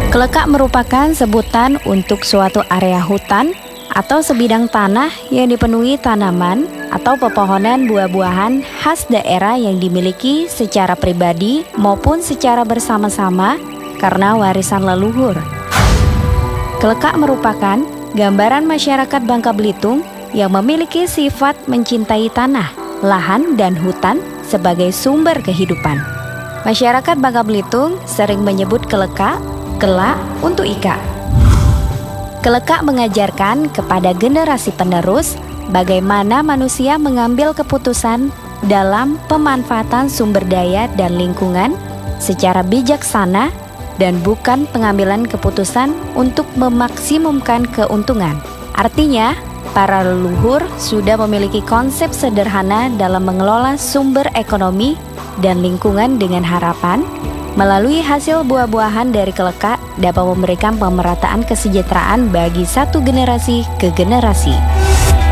Kelekak merupakan sebutan untuk suatu area hutan atau sebidang tanah yang dipenuhi tanaman atau pepohonan buah-buahan khas daerah yang dimiliki secara pribadi maupun secara bersama-sama karena warisan leluhur. Kelekak merupakan gambaran masyarakat Bangka Belitung yang memiliki sifat mencintai tanah, lahan, dan hutan sebagai sumber kehidupan. Masyarakat Bangka Belitung sering menyebut kelekak kelak untuk ika. Kelekak mengajarkan kepada generasi penerus bagaimana manusia mengambil keputusan dalam pemanfaatan sumber daya dan lingkungan secara bijaksana dan bukan pengambilan keputusan untuk memaksimumkan keuntungan. Artinya, para leluhur sudah memiliki konsep sederhana dalam mengelola sumber ekonomi dan lingkungan dengan harapan melalui hasil buah-buahan dari kelekak dapat memberikan pemerataan kesejahteraan bagi satu generasi ke generasi.